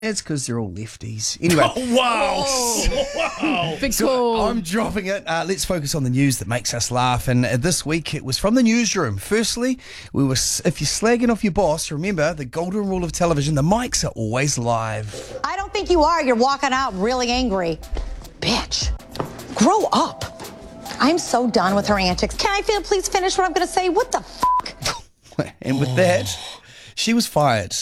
It's because they're all lefties. Anyway. Oh, wow. Big So call. I'm dropping it. Let's focus on the news that makes us laugh. And this week it was from the newsroom. Firstly, if you're slagging off your boss, remember the golden rule of television, the mics are always live. I don't think you are. You're walking out really angry. Bitch, grow up. I'm so done with her antics. Can I please finish what I'm going to say? What the fuck? And with that, she was fired.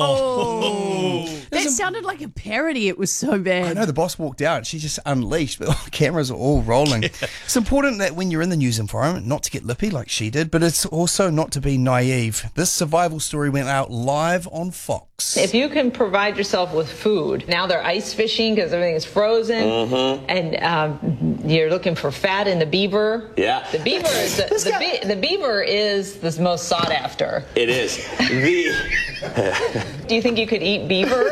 That sounded like a parody. It was so bad. I know the boss walked out. She just unleashed, but the cameras are all rolling. It's important that when you're in the news environment, not to get lippy like she did, but it's also not to be naive. This survival story went out live on Fox. If you can provide yourself with food, now they're ice fishing because everything is frozen, and you're looking for fat in the beaver. Yeah. The beaver is the beaver is the most sought after. It is. Do you think you could eat beaver?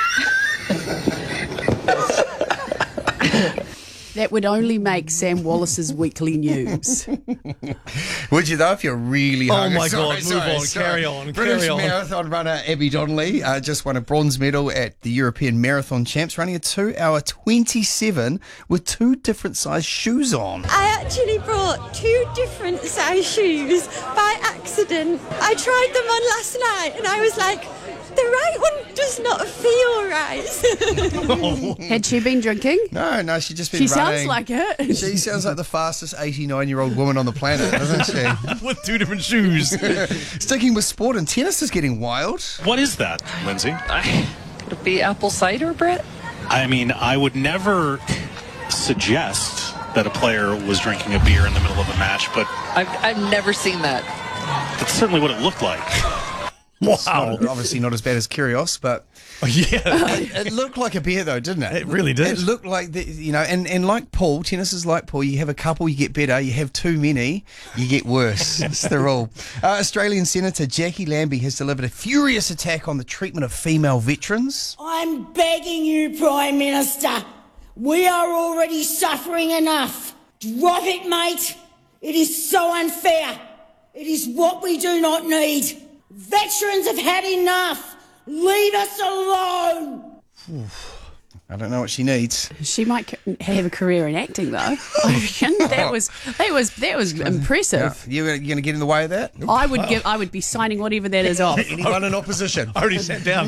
That would only make Sam Wallace's weekly news. Would you though, if you're really hungry? my God, move on, carry on, British carry on. marathon runner Abby Donnelly just won a bronze medal at the European Marathon Champs, running a 2-hour 27 with 2 different size shoes on. I actually brought 2 different size shoes by accident. I tried them on last night and I was like, the right one does not feel right. Had she been drinking? No, she's just been She running. sounds like it. She sounds like the fastest 89-year-old woman on the planet, doesn't she? With 2 different shoes. Sticking with sport, and tennis is getting wild. What is that, Lindsay? Could it be apple cider, Brett? I mean, I would never suggest that a player was drinking a beer in the middle of a match, but I've never seen that. that's certainly what it looked like. Wow. Obviously not as bad as Kyrgios, but Yeah. it looked like a beer though, didn't it? It really did. It looked like, and like pool, tennis is like pool. You have a couple, you get better. You have too many, you get worse. It's the rule. Australian Senator Jackie Lambie has delivered a furious attack on the treatment of female veterans. I'm begging you, Prime Minister. We are already suffering enough. Drop it, mate. It is so unfair. It is what we do not need. Veterans have had enough. Leave us alone. I don't know what she needs. She might have a career in acting, though. I reckon that was impressive. You're going to get in the way of that? I would be signing whatever that is off. Anyone in opposition? I already sat down.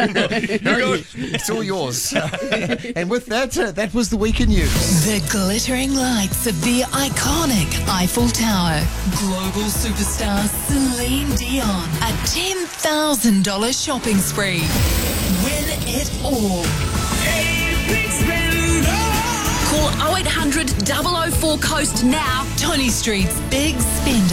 It's all yours. And with that, that was the week in news. The glittering lights of the iconic Eiffel Tower. Global superstar Celine Dion. A $10,000 shopping spree. Win it all. Call 0800 004 Coast now. Tony Street's Big Spender.